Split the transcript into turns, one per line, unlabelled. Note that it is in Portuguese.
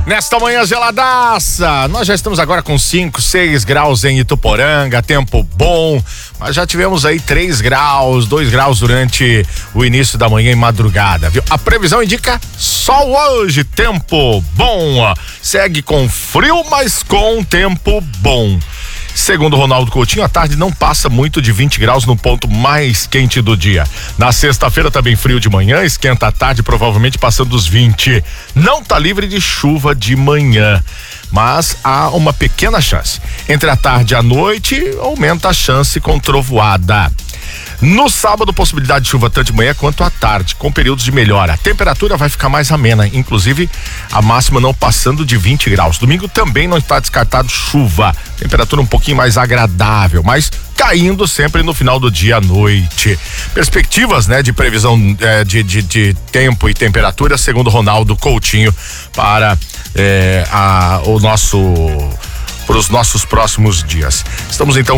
Nesta manhã geladaça, nós já estamos agora com 5, 6 graus em Ituporanga, tempo bom, mas já tivemos aí 3 graus, 2 graus durante o início da manhã e madrugada, viu? A previsão indica sol hoje, tempo bom, segue com frio, mas com tempo bom. Segundo Ronaldo Coutinho, a tarde não passa muito de 20 graus no ponto mais quente do dia. Na sexta-feira também frio de manhã, esquenta à tarde, provavelmente passando dos 20. Não tá livre de chuva de manhã, mas há uma pequena chance. Entre a tarde e a noite, aumenta a chance com trovoada. No sábado, possibilidade de chuva tanto de manhã quanto à tarde, com períodos de melhora. A temperatura vai ficar mais amena, inclusive a máxima não passando de 20 graus. Domingo também não está descartado chuva. Temperatura um pouquinho mais agradável, mas caindo sempre no final do dia à noite. Perspectivas, né, de previsão de tempo e temperatura, segundo Ronaldo Coutinho, para os nossos próximos dias. Estamos então